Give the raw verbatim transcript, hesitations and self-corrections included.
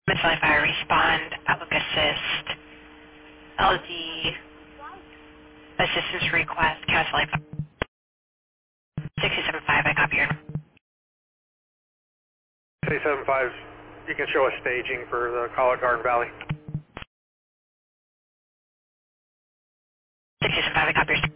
Missile Fire Respond, Outlook Assist, L D, Assistance Request, Castle six seven five, I copy you. six seven five, you can show us staging for the College Garden Valley. six seven five, I copy you.